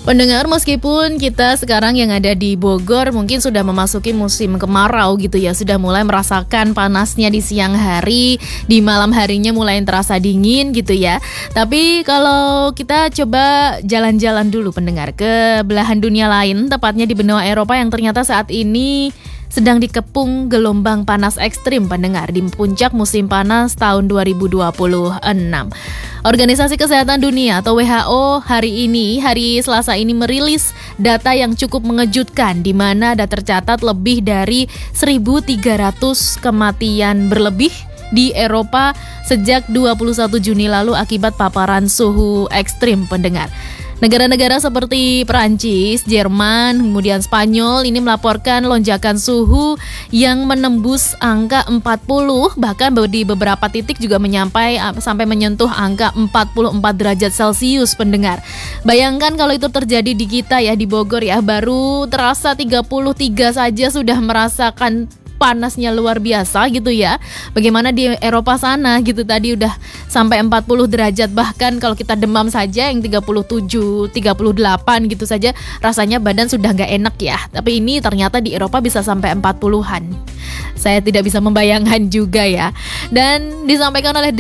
Pendengar, meskipun kita sekarang yang ada di Bogor mungkin sudah memasuki musim kemarau gitu ya, sudah mulai merasakan panasnya di siang hari, di malam harinya mulai terasa dingin gitu ya. Tapi kalau kita coba jalan-jalan dulu pendengar ke belahan dunia lain, tepatnya di benua Eropa yang ternyata saat ini sedang dikepung gelombang panas ekstrim pendengar di puncak musim panas tahun 2026. Organisasi Kesehatan Dunia atau WHO hari Selasa ini merilis data yang cukup mengejutkan di mana ada tercatat lebih dari 1.300 kematian berlebih di Eropa sejak 21 Juni lalu akibat paparan suhu ekstrim pendengar. Negara-negara seperti Perancis, Jerman, kemudian Spanyol ini melaporkan lonjakan suhu yang menembus angka 40, bahkan di beberapa titik juga sampai menyentuh angka 44 derajat Celcius pendengar. Bayangkan kalau itu terjadi di kita ya, di Bogor ya, baru terasa 33 saja sudah merasakan panasnya luar biasa gitu ya. Bagaimana di Eropa sana gitu, tadi udah sampai 40 derajat, bahkan kalau kita demam saja yang 37, 38 gitu saja rasanya badan sudah gak enak ya. Tapi ini ternyata di Eropa bisa sampai 40-an. Saya tidak bisa membayangkan juga ya. Dan disampaikan oleh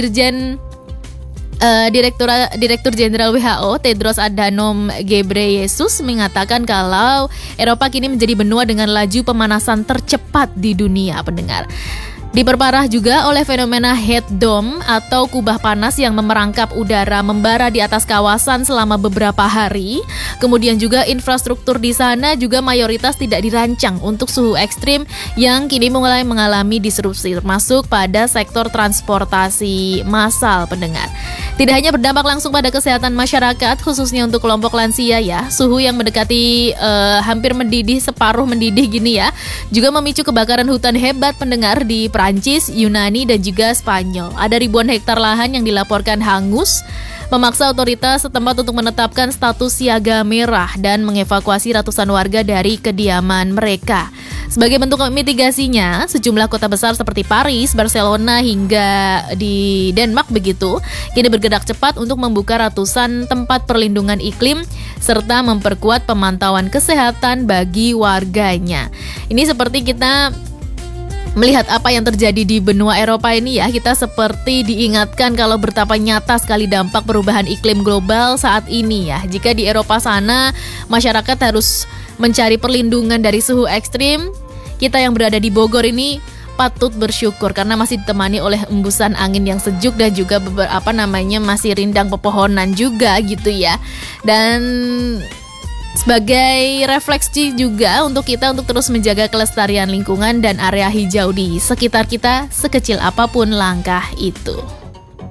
Direktur Jenderal WHO Tedros Adhanom Ghebreyesus mengatakan kalau Eropa kini menjadi benua dengan laju pemanasan tercepat di dunia pendengar. Diperparah juga oleh fenomena heat dome atau kubah panas yang memerangkap udara membara di atas kawasan selama beberapa hari. Kemudian juga infrastruktur di sana juga mayoritas tidak dirancang untuk suhu ekstrim yang kini mulai mengalami disrupsi, termasuk pada sektor transportasi massal pendengar. Tidak hanya berdampak langsung pada kesehatan masyarakat, khususnya untuk kelompok lansia ya, suhu yang mendekati hampir mendidih, separuh mendidih gini ya, juga memicu kebakaran hutan hebat pendengar di Perancis, Yunani, dan juga Spanyol. Ada ribuan hektar lahan yang dilaporkan hangus, memaksa otoritas setempat untuk menetapkan status siaga merah dan mengevakuasi ratusan warga dari kediaman mereka. Sebagai bentuk mitigasinya, sejumlah kota besar seperti Paris, Barcelona, hingga di Denmark begitu, kini bergerak cepat untuk membuka ratusan tempat perlindungan iklim serta memperkuat pemantauan kesehatan bagi warganya. Ini seperti kita melihat apa yang terjadi di benua Eropa ini ya, kita seperti diingatkan kalau betapa nyata sekali dampak perubahan iklim global saat ini ya. Jika di Eropa sana masyarakat harus mencari perlindungan dari suhu ekstrim, kita yang berada di Bogor ini patut bersyukur karena masih ditemani oleh embusan angin yang sejuk dan juga masih rindang pepohonan juga gitu ya. Dan sebagai refleksi juga untuk kita untuk terus menjaga kelestarian lingkungan dan area hijau di sekitar kita, sekecil apapun langkah itu.